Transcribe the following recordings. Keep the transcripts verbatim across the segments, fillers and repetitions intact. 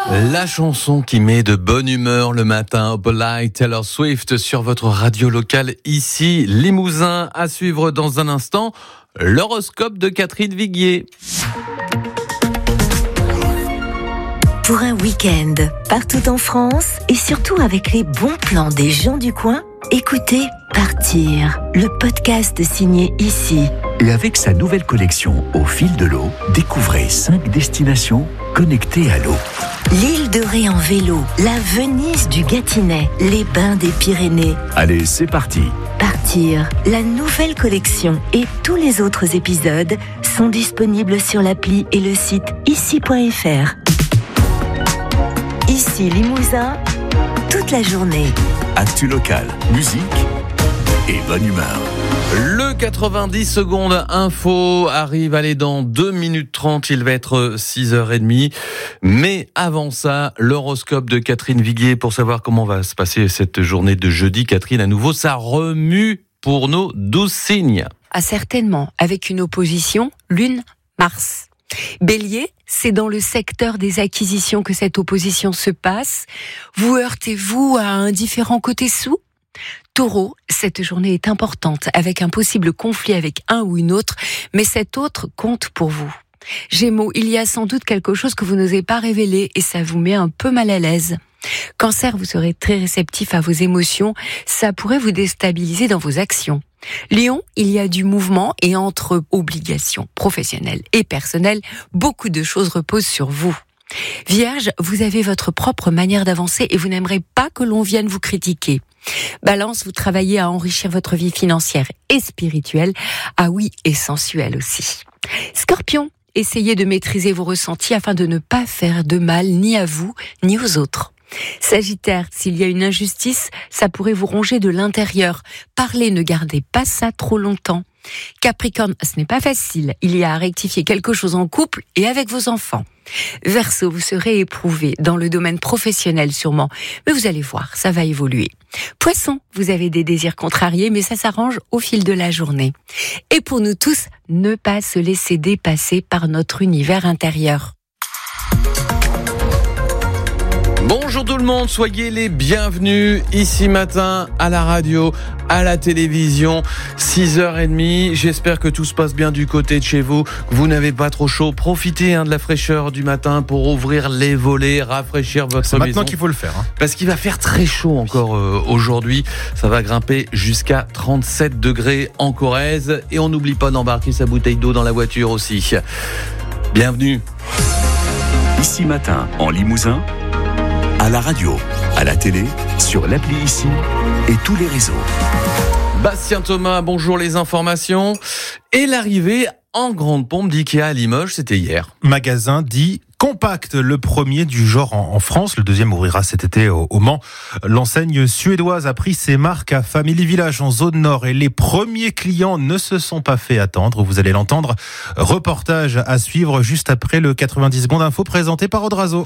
La chanson qui met de bonne humeur le matin, Opalite, Taylor Swift sur votre radio locale ici, Limousin. À suivre dans un instant, l'horoscope de Catherine Viguier. Pour un week-end partout en France et surtout avec les bons plans des gens du coin, écoutez Partir, le podcast signé Ici. Et avec sa nouvelle collection Au fil de l'eau, découvrez cinq destinations connectées à l'eau. L'île de Ré en vélo, la Venise du Gâtinais, les bains des Pyrénées. Allez, c'est parti. Partir, la nouvelle collection et tous les autres épisodes sont disponibles sur l'appli et le site ici point f r. Ici Limousin, toute la journée. Actu local, musique et bonne humeur. Le quatre-vingt-dix secondes info arrive, allez, dans deux minutes trente, il va être six heures trente. Mais avant ça, l'horoscope de Catherine Viguier pour savoir comment va se passer cette journée de jeudi. Catherine, à nouveau, ça remue pour nos douze signes. Ah, certainement, avec une opposition, Lune-Mars. Bélier, c'est dans le secteur des acquisitions que cette opposition se passe. Vous heurtez-vous à un différent côté sous ? Taureau, cette journée est importante, avec un possible conflit avec un ou une autre, mais cet autre compte pour vous. Gémeaux, il y a sans doute quelque chose que vous n'osez pas révéler et ça vous met un peu mal à l'aise. Cancer, vous serez très réceptif à vos émotions, ça pourrait vous déstabiliser dans vos actions. Lion, il y a du mouvement et entre obligations professionnelles et personnelles, beaucoup de choses reposent sur vous. Vierge, vous avez votre propre manière d'avancer et vous n'aimerez pas que l'on vienne vous critiquer. Balance, vous travaillez à enrichir votre vie financière et spirituelle, ah oui, et sensuelle aussi. Scorpion, essayez de maîtriser vos ressentis afin de ne pas faire de mal ni à vous ni aux autres. Sagittaire, s'il y a une injustice, ça pourrait vous ronger de l'intérieur. Parlez, ne gardez pas ça trop longtemps. Capricorne, ce n'est pas facile. Il y a à rectifier quelque chose en couple et avec vos enfants. Verseau, vous serez éprouvé dans le domaine professionnel sûrement, mais vous allez voir, ça va évoluer. Poisson, vous avez des désirs contrariés, mais ça s'arrange au fil de la journée. Et pour nous tous, ne pas se laisser dépasser par notre univers intérieur. Bonjour tout le monde, soyez les bienvenus ici matin à la radio, à la télévision, six heures trente. J'espère que tout se passe bien du côté de chez vous, que vous n'avez pas trop chaud. Profitez hein, de la fraîcheur du matin pour ouvrir les volets, rafraîchir votre C'est maison. maintenant qu'il faut le faire. Hein. Parce qu'il va faire très chaud encore euh, aujourd'hui. Ça va grimper jusqu'à trente-sept degrés en Corrèze. Et on n'oublie pas d'embarquer sa bouteille d'eau dans la voiture aussi. Bienvenue. Ici matin, en Limousin, à la radio, à la télé, sur l'appli Ici et tous les réseaux. Bastien Thomas, bonjour les informations. Et l'arrivée en grande pompe d'Ikea à Limoges, c'était hier. Magasin dit compact, le premier du genre en, en France. Le deuxième ouvrira cet été au, au Mans. L'enseigne suédoise a pris ses marques à Family Village en zone nord et les premiers clients ne se sont pas fait attendre. Vous allez l'entendre. Reportage à suivre juste après le quatre-vingt-dix secondes info présenté par Odrazo.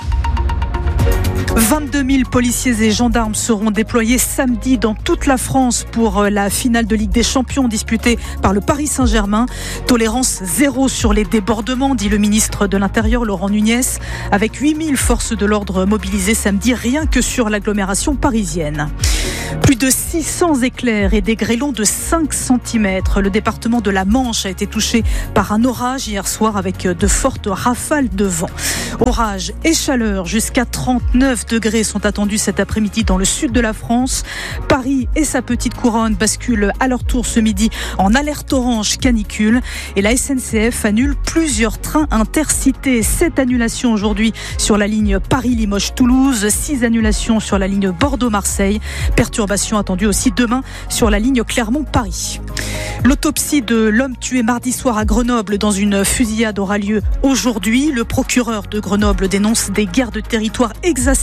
vingt-deux mille policiers et gendarmes seront déployés samedi dans toute la France pour la finale de Ligue des Champions disputée par le Paris Saint-Germain. Tolérance zéro sur les débordements, dit le ministre de l'Intérieur Laurent Nunez, avec huit mille forces de l'ordre mobilisées samedi rien que sur l'agglomération parisienne. Plus de six cents éclairs et des grêlons de cinq centimètres. Le département de la Manche a été touché par un orage hier soir avec de fortes rafales de vent. Orage et chaleur jusqu'à trente-neuf degrés sont attendus cet après-midi dans le sud de la France. Paris et sa petite couronne basculent à leur tour ce midi en alerte orange canicule. Et la S N C F annule plusieurs trains intercités. Sept annulations aujourd'hui sur la ligne Paris-Limoges-Toulouse. Six annulations sur la ligne Bordeaux-Marseille. Perturbations attendues aussi demain sur la ligne Clermont-Paris. L'autopsie de l'homme tué mardi soir à Grenoble dans une fusillade aura lieu aujourd'hui. Le procureur de Grenoble dénonce des guerres de territoire exacerbées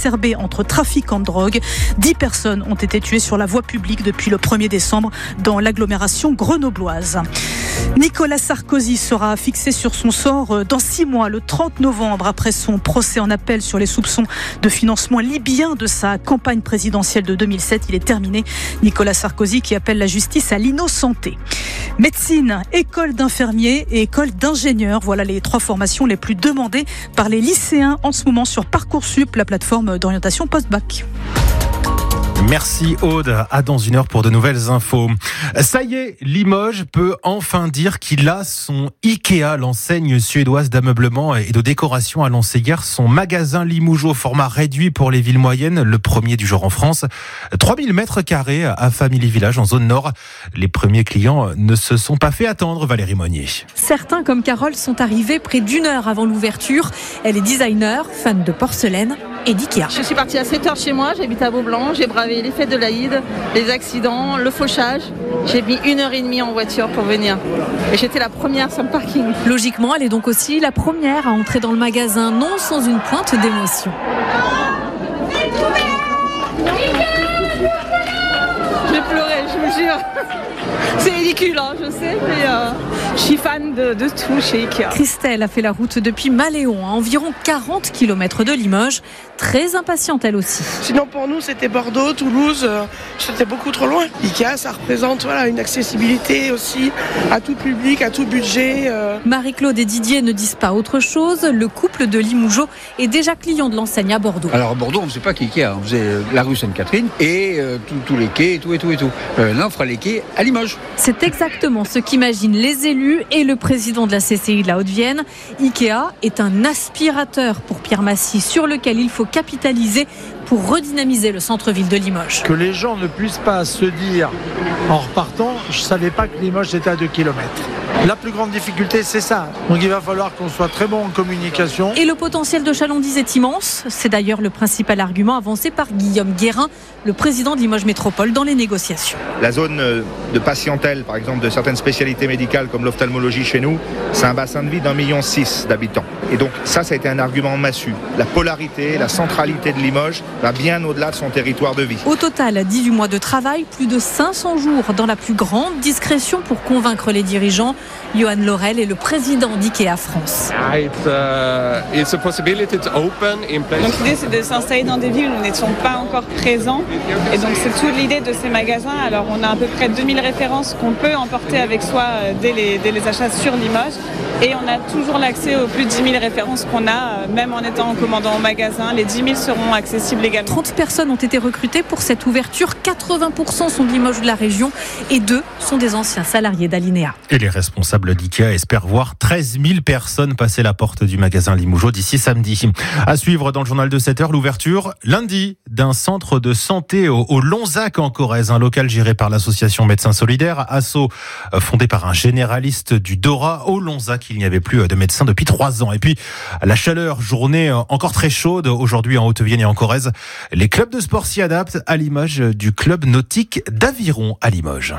exacerbée entre trafiquants de drogue. Dix personnes ont été tuées sur la voie publique depuis le premier décembre dans l'agglomération grenobloise. Nicolas Sarkozy sera fixé sur son sort dans six mois, le trente novembre, après son procès en appel sur les soupçons de financement libyen de sa campagne présidentielle de deux mille sept. Il est terminé. Nicolas Sarkozy qui appelle la justice à l'innocenté. Médecine, école d'infirmiers et école d'ingénieurs. Voilà les trois formations les plus demandées par les lycéens en ce moment sur Parcoursup, la plateforme d'orientation post-bac. Merci Aude, à dans une heure pour de nouvelles infos. Ça y est, Limoges peut enfin dire qu'il a son Ikea, l'enseigne suédoise d'ameublement et de décoration a lancé hier son magasin Limougeot, format réduit pour les villes moyennes, le premier du genre en France. trois mille mètres carrés à Family Village en zone nord. Les premiers clients ne se sont pas fait attendre, Valérie Monnier. Certains comme Carole sont arrivés près d'une heure avant l'ouverture. Elle est designer, fan de porcelaine et d'Ikea. Je suis partie à sept heures chez moi, j'habite à Vaublanc, j'ai bravé les fêtes de l'Aïd, les accidents, le fauchage. J'ai mis une heure et demie en voiture pour venir. Et j'étais la première sur le parking. Logiquement, elle est donc aussi la première à entrer dans le magasin, non sans une pointe d'émotion. Je vais pleurer, je vous jure. C'est ridicule, hein, je sais, mais euh, je suis fan de, de tout chez Ikea. Christelle a fait la route depuis Maléon, à environ quarante kilomètres de Limoges. Très impatiente elle aussi. Sinon pour nous c'était Bordeaux, Toulouse, euh, c'était beaucoup trop loin. Ikea ça représente voilà, une accessibilité aussi à tout public, à tout budget. Euh. Marie-Claude et Didier ne disent pas autre chose. Le couple de Limougeot est déjà client de l'enseigne à Bordeaux. Alors à Bordeaux on ne faisait pas qu'Ikea, on faisait la rue Sainte-Catherine et euh, tous les quais et tout et tout et tout. Euh, là on fera les quais à Limoges. C'est exactement ce qu'imaginent les élus et le président de la C C I de la Haute-Vienne. Ikea est un aspirateur pour Pierre Massy sur lequel il faut capitaliser pour redynamiser le centre-ville de Limoges. Que les gens ne puissent pas se dire en repartant, je ne savais pas que Limoges était à deux kilomètres. La plus grande difficulté, c'est ça. Donc il va falloir qu'on soit très bon en communication. Et le potentiel de Chalandise est immense. C'est d'ailleurs le principal argument avancé par Guillaume Guérin, le président de Limoges Métropole, dans les négociations. La zone de patientèle, par exemple, de certaines spécialités médicales comme l'ophtalmologie chez nous, c'est un bassin de vie d'un million six d'habitants. Et donc ça, ça a été un argument massue. La polarité, la centralité de Limoges va bien au-delà de son territoire de vie. Au total, dix-huit mois de travail, plus de cinq cents jours dans la plus grande discrétion pour convaincre les dirigeants. Johan Laurel est le président d'Ikea France. Donc l'idée c'est de s'installer dans des villes où nous n'étions pas encore présents. Et donc c'est toute l'idée de ces magasins. Alors on a à peu près deux mille références qu'on peut emporter avec soi dès les, dès les achats sur Limoges. Et on a toujours l'accès aux plus de dix mille références qu'on a, même en étant en commandant au magasin. Les dix mille seront accessibles également. trente personnes ont été recrutées pour cette ouverture. quatre-vingts pour cent sont de Limoges ou de la région et deux sont des anciens salariés d'Alinéa. Et les responsables d'Ikea espèrent voir treize mille personnes passer la porte du magasin Limougeot d'ici samedi. À suivre dans le journal de sept heures, l'ouverture lundi d'un centre de santé au, au Lonzac en Corrèze, un local géré par l'association Médecins Solidaires, asso fondé par un généraliste du Dora. Au Lonzac, il n'y avait plus de médecins depuis trois ans. Et puis, la chaleur, journée encore très chaude aujourd'hui en Haute-Vienne et en Corrèze. Les clubs de sport s'y adaptent à l'image du club nautique d'Aviron à Limoges.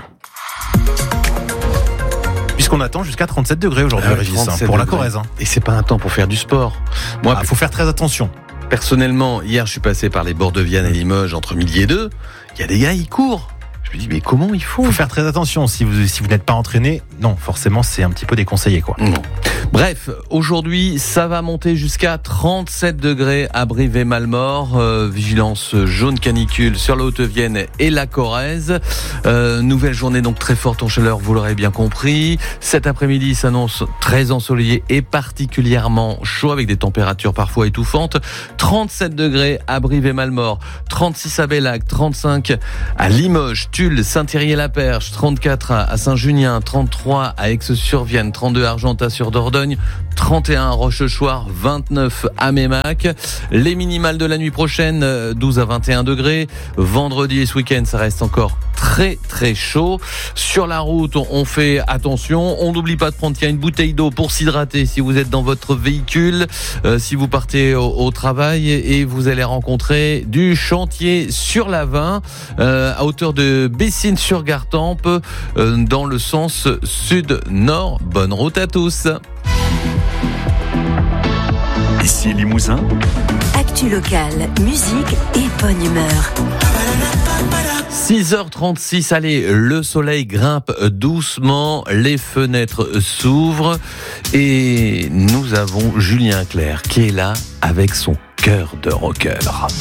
Puisqu'on attend jusqu'à trente-sept degrés aujourd'hui, ah, Régis, pour la Corrèze. Hein. Et c'est pas un temps pour faire du sport. Moi, il ah, faut faire très attention. Personnellement, hier, je suis passé par les bords de Vienne et Limoges entre midi et deux. Il y a des gars, ils courent. Je me dis, mais comment ils font ? Il faut faire très attention. Si vous, si vous n'êtes pas entraîné, non, forcément, c'est un petit peu déconseillé, quoi. Non. Bref, aujourd'hui, ça va monter jusqu'à trente-sept degrés à Brive et Malmort. Euh, vigilance jaune canicule sur la Haute-Vienne et la Corrèze. Euh, nouvelle journée donc très forte en chaleur, vous l'aurez bien compris. Cet après-midi s'annonce très ensoleillé et particulièrement chaud avec des températures parfois étouffantes. trente-sept degrés à Brive et Malmort, trente-six à Bellac, trente-cinq à Limoges, Tulle, Saint-Thierry-la-Perche, trente-quatre à Saint-Junien, trente-trois à Aix-sur-Vienne, trente-deux à Argentat-sur-Dordogne, trente et un à Rochechouart, vingt-neuf à Mémac. Les minimales de la nuit prochaine, douze à vingt et un degrés. Vendredi et ce week-end, ça reste encore très très chaud. Sur la route, on fait attention. On n'oublie pas de prendre tiens, une bouteille d'eau pour s'hydrater si vous êtes dans votre véhicule, euh, si vous partez au, au travail et vous allez rencontrer du chantier sur l'Avin euh, à hauteur de Bessines-sur-Gartempe euh, dans le sens sud-nord. Bonne route à tous. Ici Limousin. Actu locale, musique et bonne humeur. six heures trente-six, allez, le soleil grimpe doucement, les fenêtres s'ouvrent et nous avons Julien Clerc qui est là avec son cœur de rocker.